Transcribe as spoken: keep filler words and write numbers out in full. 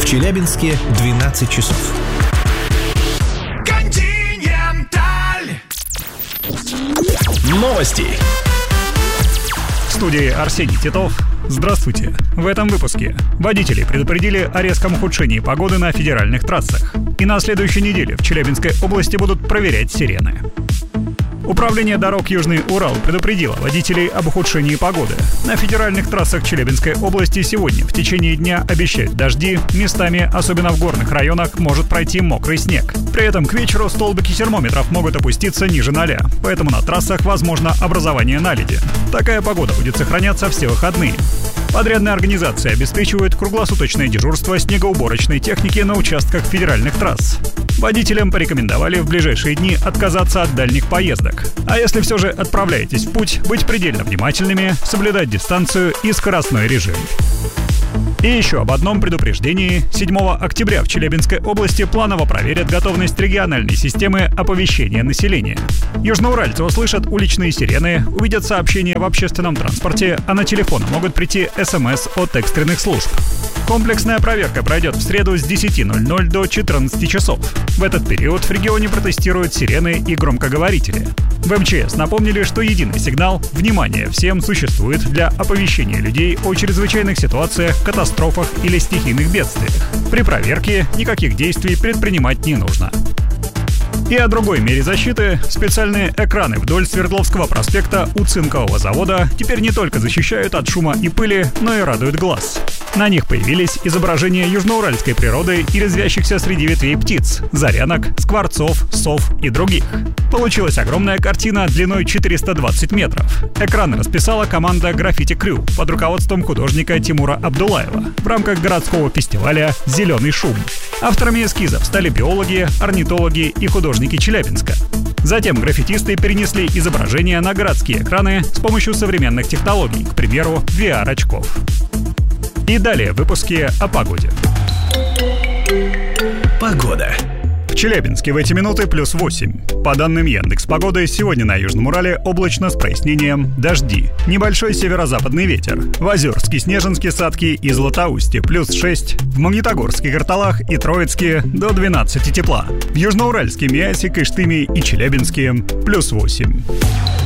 В Челябинске двенадцать часов. Континенталь. Новости. В студии Арсений Титов. Здравствуйте. В этом выпуске водители предупредили о резком ухудшении погоды на федеральных трассах. И на следующей неделе в Челябинской области будут проверять сирены. Управление дорог Южный Урал предупредило водителей об ухудшении погоды. На федеральных трассах Челябинской области сегодня в течение дня обещают дожди, местами, особенно в горных районах, может пройти мокрый снег. При этом к вечеру столбики термометров могут опуститься ниже ноля, поэтому на трассах возможно образование наледи. Такая погода будет сохраняться все выходные. Подрядные организации обеспечивают круглосуточное дежурство снегоуборочной техники на участках федеральных трасс. Водителям порекомендовали в ближайшие дни отказаться от дальних поездок. А если все же отправляетесь в путь, быть предельно внимательными, соблюдать дистанцию и скоростной режим. И еще об одном предупреждении. седьмого октября в Челябинской области планово проверят готовность региональной системы оповещения населения. Южноуральцы услышат уличные сирены, увидят сообщения в общественном транспорте, а на телефоны могут прийти СМС от экстренных служб. Комплексная проверка пройдет в среду с десяти ноль-ноль до четырнадцати часов. В этот период в регионе протестируют сирены и громкоговорители. В МЧС напомнили, что единый сигнал «Внимание всем» существует для оповещения людей о чрезвычайных ситуациях, катастрофах или стихийных бедствиях. При проверке никаких действий предпринимать не нужно. И о другой мере защиты. Специальные экраны вдоль Свердловского проспекта у цинкового завода теперь не только защищают от шума и пыли, но и радуют глаз. На них появились изображения южноуральской природы и резвящихся среди ветвей птиц, зарянок, скворцов, сов и других. Получилась огромная картина длиной четыреста двадцать метров. Экраны расписала команда Graffiti Crew под руководством художника Тимура Абдулаева в рамках городского фестиваля «Зеленый шум». Авторами эскизов стали биологи, орнитологи и художники Челябинска. Затем граффитисты перенесли изображения на городские экраны с помощью современных технологий, к примеру, ви ар-очков. И далее в выпуске о погоде. Погода. В Челябинске в эти минуты плюс восемь. По данным Яндекс.Погоды, сегодня на Южном Урале облачно с прояснением, дожди. Небольшой северо-западный ветер. В Озерске, Снежинске, Садке и Златоусте плюс шесть. В Магнитогорске, Карталах и Троицке до двенадцати тепла. В Южноуральске, Миасе, Кыштыме и Челябинске плюс восемь.